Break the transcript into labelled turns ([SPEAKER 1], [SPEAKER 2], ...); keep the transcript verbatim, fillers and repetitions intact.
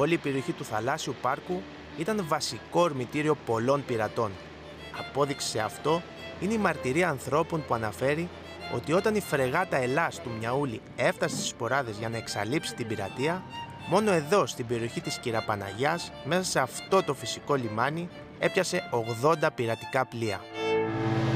[SPEAKER 1] Όλη η περιοχή του θαλάσσιου πάρκου ήταν βασικό ορμητήριο πολλών πειρατών. Απόδειξη σε αυτό είναι η μαρτυρία ανθρώπων που αναφέρει ότι όταν η φρεγάτα Ελλάς του Μιαούλη έφτασε στις Σποράδες για να εξαλείψει την πειρατεία, μόνο εδώ στην περιοχή της Κυραπαναγιάς, μέσα σε αυτό το φυσικό λιμάνι, έπιασε ογδόντα πειρατικά πλοία.